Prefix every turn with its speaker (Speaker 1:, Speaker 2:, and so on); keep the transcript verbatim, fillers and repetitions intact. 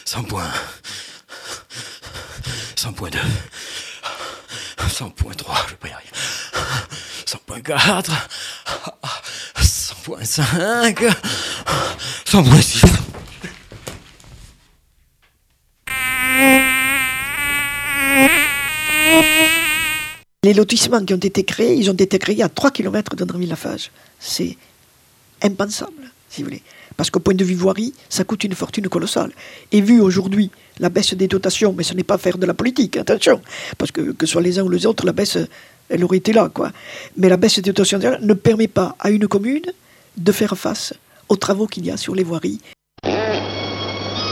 Speaker 1: cent points. cent point deux. cent point trois, je vais pas y arriver. cent point quatre. cent point cinq. cent point six.
Speaker 2: Les lotissements qui ont été créés, ils ont été créés à trois kilomètres d'Andréville-Laffage. C'est impensable, si vous voulez. Parce qu'au point de vue voirie, ça coûte une fortune colossale. Et vu aujourd'hui la baisse des dotations, mais ce n'est pas faire de la politique, attention, parce que que ce soit les uns ou les autres, la baisse, elle aurait été là, quoi. Mais la baisse des dotations ne permet pas à une commune de faire face aux travaux qu'il y a sur les voiries.